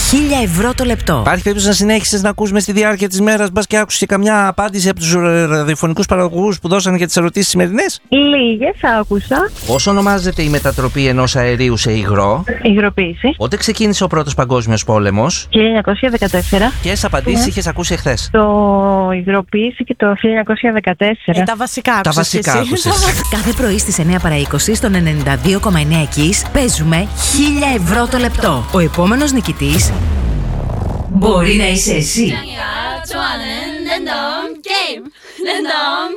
1.000 ευρώ το λεπτό. Υπάρχει περίπτωση να συνέχισες να ακούς μες στη διάρκεια της μέρας, μπας και άκουσες και καμιά απάντηση από τους ραδιοφωνικούς παραγωγούς που δώσανε για τις ερωτήσεις σημερινές? Λίγες άκουσα. Πώς ονομάζεται η μετατροπή ενός αερίου σε υγρό? Υγροποίηση. Πότε ξεκίνησε ο Πρώτος Παγκόσμιος Πόλεμος? 1914. Ποιες απαντήσεις είχες ακούσει εχθές? Το υγροποίηση και το 1914. Τα βασικά Τα βασικά άκουσες. Κάθε πρωί στις 9 παρά 20 στον 92,9 Kiss παίζουμε 1.000 ευρώ το λεπτό. Ο επόμενος νικητής μπορεί να είσαι εσύ. 좋아하는 랜덤 게임. 랜덤